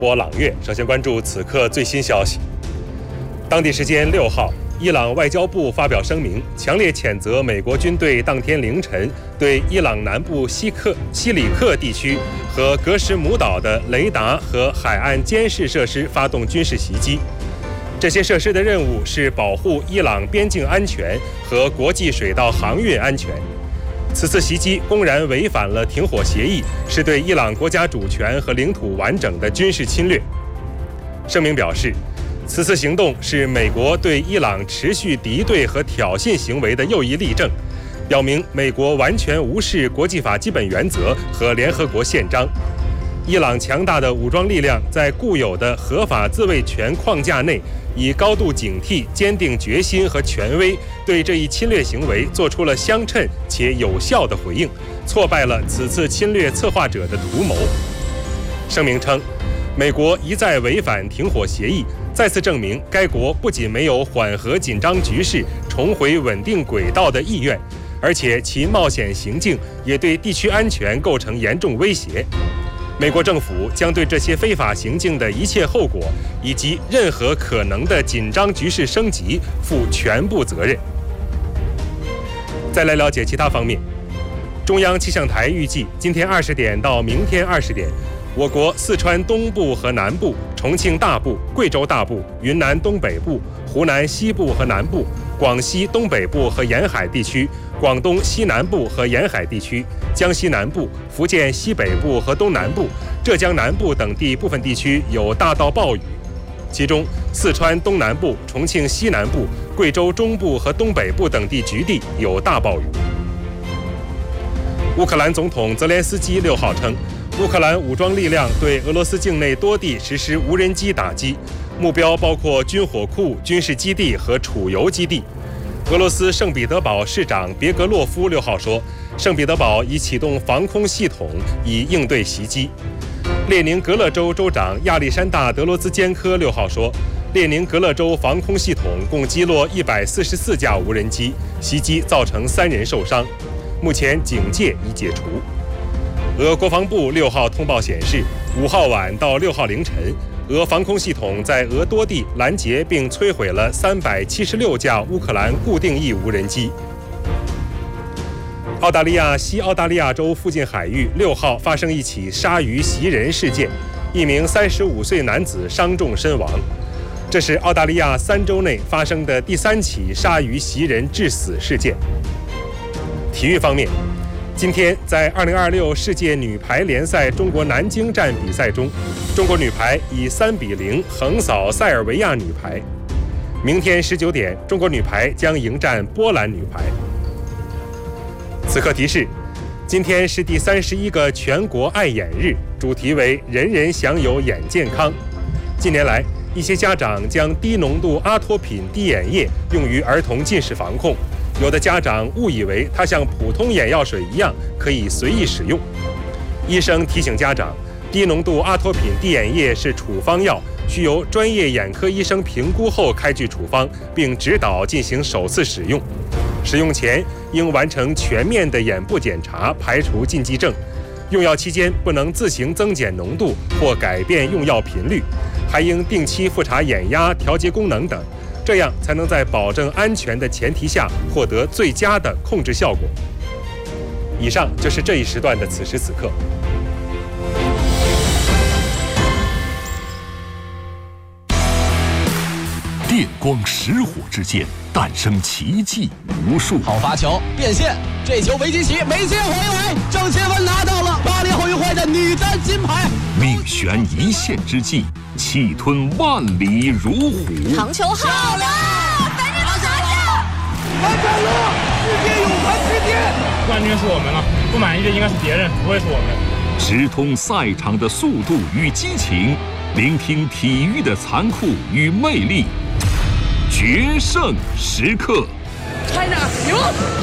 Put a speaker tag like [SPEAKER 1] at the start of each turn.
[SPEAKER 1] 我朗月首先关注此刻最新消息。当地时间6号，伊朗外交部发表声明，强烈谴责美国军队当天凌晨对伊朗南部西里克地区和格什姆岛的雷达和海岸监视设施发动军事袭击。这些设施的任务是保护伊朗边境安全和国际水道航运安全。此次袭击公然违反了停火协议，是对伊朗国家主权和领土完整的军事侵略。声明表示，此次行动是美国对伊朗持续敌对和挑衅行为的又一例证，表明美国完全无视国际法基本原则和联合国宪章。伊朗强大的武装力量在固有的合法自卫权框架内，以高度警惕、坚定决心和权威，对这一侵略行为做出了相称且有效的回应，挫败了此次侵略策划者的图谋。声明称，美国一再违反停火协议，再次证明该国不仅没有缓和紧张局势、重回稳定轨道的意愿，而且其冒险行径也对地区安全构成严重威胁。美国政府将对这些非法行径的一切后果以及任何可能的紧张局势升级负全部责任。再来了解其他方面，中央气象台预计今天20点到明天20点，我国四川东部和南部、重庆大部、贵州大部、云南东北部、湖南西部和南部、广西东北部和沿海地区、广东西南部和沿海地区、江西南部、福建西北部和东南部、浙江南部等地部分地区有大到暴雨，其中四川东南部、重庆西南部、贵州中部和东北部等地局地有大暴雨。乌克兰总统泽连斯基6号称，乌克兰武装力量对俄罗斯境内多地实施无人机打击，目标包括军火库、军事基地和储油基地。俄罗斯圣彼得堡市长别格洛夫6号说，圣彼得堡已启动防空系统以应对袭击。列宁格勒州州长亚历山大·德罗兹坚科6号说，列宁格勒州防空系统共击落144架无人机，袭击造成3人受伤，目前警戒已解除。俄国防部6号通报显示，5号晚到6号凌晨，俄防空系统在俄多地拦截并摧毁了376架乌克兰固定翼无人机。澳大利亚西澳大利亚州附近海域6号发生一起鲨鱼袭人事件，一名35岁男子伤重身亡。这是澳大利亚3周内发生的第3起鲨鱼袭人致死事件。体育方面，今天在2026世界女排联赛中国南京站比赛中，中国女排以3-0横扫塞尔维亚女排。明天19点，中国女排将迎战波兰女排。此刻提示，今天是第31个全国爱眼日，主题为人人享有眼健康。近年来，一些家长将低浓度阿托品滴眼液用于儿童近视防控，有的家长误以为它像普通眼药水一样可以随意使用。医生提醒家长，低浓度阿托品滴眼液是处方药，需由专业眼科医生评估后开具处方，并指导进行首次使用。使用前应完成全面的眼部检查，排除禁忌症。用药期间不能自行增减浓度或改变用药频率，还应定期复查眼压、调节功能等，这样才能在保证安全的前提下获得最佳的控制效果。以上就是这一时段的此时此刻。
[SPEAKER 2] 电光石火之间诞生奇迹无数。
[SPEAKER 3] 好发球变线，这球维基奇没接回来，郑钦文拿到了巴黎奥运会的女单金牌。
[SPEAKER 2] 命悬一线之际，气吞万里如虎。
[SPEAKER 4] 长球好了，反正都拿下！
[SPEAKER 5] 完成了世界泳坛之巅，
[SPEAKER 6] 冠军是我们了，不满意的应该是别人，不会是我们。
[SPEAKER 2] 直通赛场的速度与激情，聆听体育的残酷与魅力。决胜时刻
[SPEAKER 5] China 赢。